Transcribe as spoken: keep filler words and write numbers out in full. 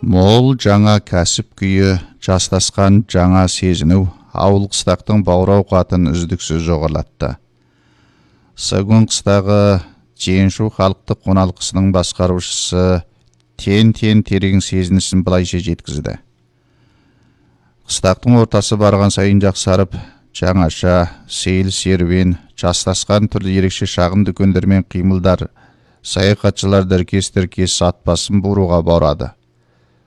Мол жаңа кәсіп күйі, жастасқан жаңа сезіну, ауыл қыстақтың баурау қатын үздіксіз жоғарлатты. Сагун қыстағы Женшу халықтық қоналқысының басқарушысы тен-тен терең сезінісін былайша жеткізді. Қыстақтың ортасы барған сайын жақсарып, жаңаша, сейіл серуен, жастасқан түрлі ерекше шағын дүкендер мен қимылдар, саяхатшылар діркес-діркес ат басын бұруға барады.